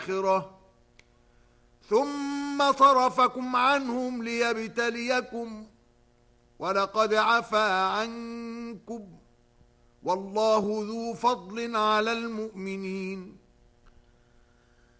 الآخرة ثم صرفكم عنهم ليبتليكم ولقد عفا عنكم والله ذو فضل على المؤمنين.